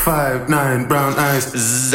5'9", brown eyes.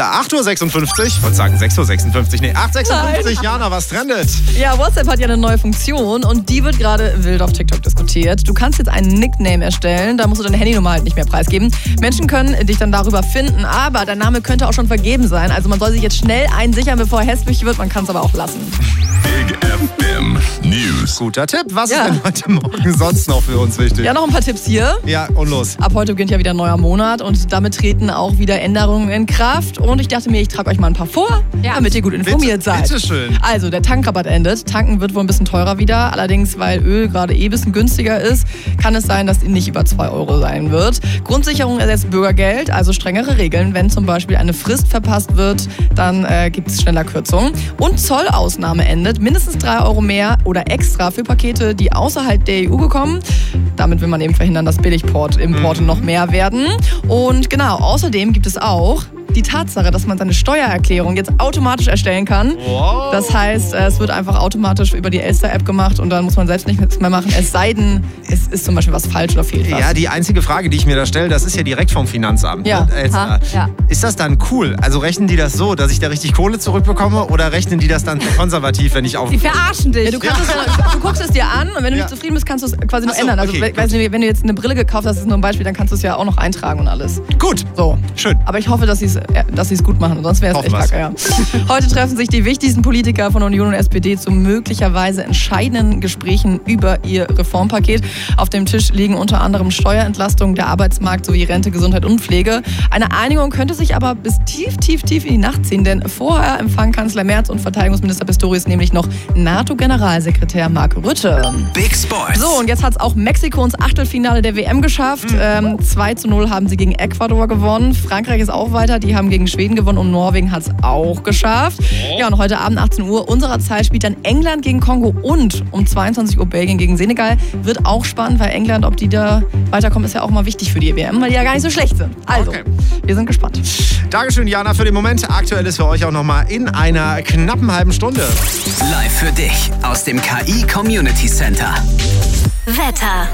8.56 Uhr, ich wollte sagen 6.56 Uhr, nee, 8.56 Uhr. Jana, was trendet? Ja, WhatsApp hat ja eine neue Funktion und die wird gerade wild auf TikTok diskutiert. Du kannst jetzt einen Nickname erstellen, da musst du deine Handynummer halt nicht mehr preisgeben. Menschen können dich dann darüber finden, aber dein Name könnte auch schon vergeben sein. Also man soll sich jetzt schnell einen sichern, bevor er hässlich wird, man kann es aber auch lassen. Big FM News. Guter Tipp. Was ist denn heute Morgen sonst noch für uns wichtig? Ja, noch ein paar Tipps hier. Ja, und los. Ab heute beginnt ja wieder ein neuer Monat und damit treten auch wieder Änderungen in Kraft. Und ich dachte mir, ich trage euch mal ein paar vor, damit ihr gut informiert seid. Bitteschön. Also, der Tankrabatt endet. Tanken wird wohl ein bisschen teurer wieder. Allerdings, weil Öl gerade ein bisschen günstiger ist, kann es sein, dass es nicht über 2 Euro sein wird. Grundsicherung ersetzt Bürgergeld, also strengere Regeln. Wenn zum Beispiel eine Frist verpasst wird, dann gibt es schneller Kürzungen. Und Zollausnahme endet. Mindestens 3 Euro mehr oder extra für Pakete, die außerhalb der EU kommen. Damit will man eben verhindern, dass Billigimporte noch mehr werden. Und genau, außerdem gibt es auch die Tatsache, dass man seine Steuererklärung jetzt automatisch erstellen kann. Wow. Das heißt, es wird einfach automatisch über die Elster-App gemacht und dann muss man selbst nichts mehr machen. Es sei denn, es ist zum Beispiel was falsch oder fehlt was. Ja, die einzige Frage, die ich mir da stelle, das ist ja direkt vom Finanzamt. Ja. Elster. Ja. Ist das dann cool? Also rechnen die das so, dass ich da richtig Kohle zurückbekomme oder rechnen die das dann konservativ, wenn ich auf... Die verarschen dich. Ja, du guckst es dir an und wenn du nicht zufrieden bist, kannst du es quasi noch ändern. Also okay, wenn du jetzt eine Brille gekauft hast, das ist nur ein Beispiel, dann kannst du es ja auch noch eintragen und alles. Gut. So. Schön. Aber ich hoffe, dass sie es gut machen, sonst wäre es echt kacke. Ja. Heute treffen sich die wichtigsten Politiker von Union und SPD zu möglicherweise entscheidenden Gesprächen über ihr Reformpaket. Auf dem Tisch liegen unter anderem Steuerentlastung, der Arbeitsmarkt sowie Rente, Gesundheit und Pflege. Eine Einigung könnte sich aber bis tief in die Nacht ziehen, denn vorher empfangen Kanzler Merz und Verteidigungsminister Pistorius nämlich noch NATO-Generalsekretär Mark Rutte. Big Sports. So, und jetzt hat es auch Mexiko ins Achtelfinale der WM geschafft. 2:0 haben sie gegen Ecuador gewonnen. Frankreich ist auch weiter, die haben gegen Schweden gewonnen und Norwegen hat es auch geschafft. Ja, und heute Abend 18 Uhr unserer Zeit spielt dann England gegen Kongo und um 22 Uhr Belgien gegen Senegal. Wird auch spannend, weil England, ob die da weiterkommen, ist ja auch mal wichtig für die WM, weil die ja gar nicht so schlecht sind. Also, wir sind gespannt. Dankeschön, Jana, für den Moment. Aktuell ist für euch auch nochmal in einer knappen halben Stunde. Live für dich aus dem KI Community Center. Wetter.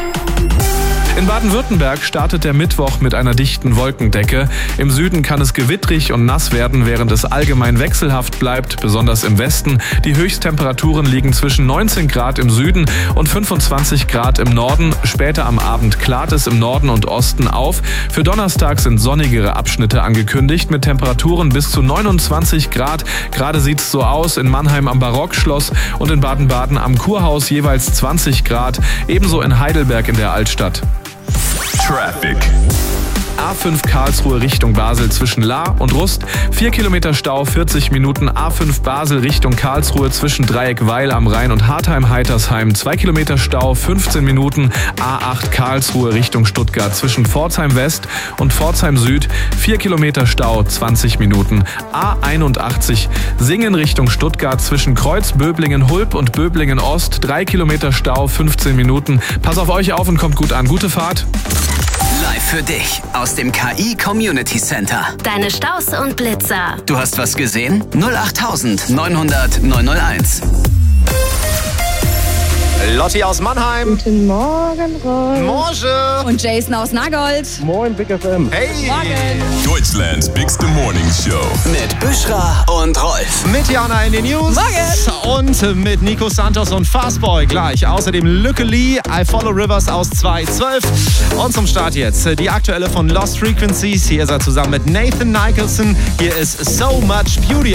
In Baden-Württemberg startet der Mittwoch mit einer dichten Wolkendecke. Im Süden kann es gewittrig und nass werden, während es allgemein wechselhaft bleibt, besonders im Westen. Die Höchsttemperaturen liegen zwischen 19 Grad im Süden und 25 Grad im Norden. Später am Abend klart es im Norden und Osten auf. Für Donnerstag sind sonnigere Abschnitte angekündigt mit Temperaturen bis zu 29 Grad. Gerade sieht es so aus in Mannheim am Barockschloss und in Baden-Baden am Kurhaus jeweils 20 Grad. Ebenso in Heidelberg in der Altstadt. Traffic. A5 Karlsruhe Richtung Basel zwischen Lahr und Rust. 4 Kilometer Stau, 40 Minuten. A5 Basel Richtung Karlsruhe zwischen Dreieck-Weil am Rhein und Hartheim-Heitersheim. 2 Kilometer Stau, 15 Minuten. A8 Karlsruhe Richtung Stuttgart zwischen Pforzheim West und Pforzheim Süd. 4 Kilometer Stau, 20 Minuten. A81 Singen Richtung Stuttgart zwischen Kreuz, Böblingen, Hulb und Böblingen Ost. 3 Kilometer Stau, 15 Minuten. Pass auf euch auf und kommt gut an. Gute Fahrt. Live für dich aus dem KI Community Center. Deine Staus und Blitzer. Du hast was gesehen? 08000 900 901. Lotti aus Mannheim. Guten Morgen, Rolf. Morgen. Und Jason aus Nagold. Moin, Big FM. Hey. Deutschlands bigste Morning Show. Mit Büschra und Rolf. Mit Jana in den News. Morgen. Und mit Nico Santos und Fastboy gleich. Außerdem Lücke Lee, I Follow Rivers aus 212. Und zum Start jetzt die aktuelle von Lost Frequencies. Hier ist er zusammen mit Nathan Nicholson. Hier ist So Much Beauty.